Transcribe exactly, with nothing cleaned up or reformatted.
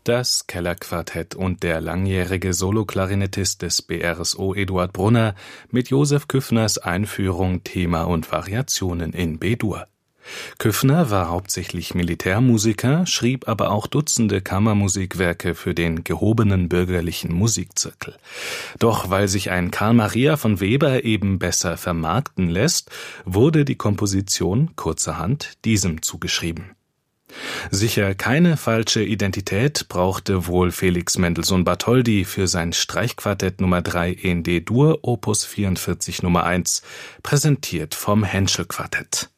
Das Kellerquartett und der langjährige Soloklarinettist des B R S O Eduard Brunner mit Josef Küffners Einführung, Thema und Variationen in B-Dur. Küffner war hauptsächlich Militärmusiker, schrieb aber auch Dutzende Kammermusikwerke für den gehobenen bürgerlichen Musikzirkel. Doch weil sich ein Carl Maria von Weber eben besser vermarkten lässt, wurde die Komposition kurzerhand diesem zugeschrieben. Sicher keine falsche Identität brauchte wohl Felix Mendelssohn Bartholdy für sein Streichquartett Nummer drei in D-Dur, Opus vierundvierzig Nummer eins, präsentiert vom Henschel Quartett.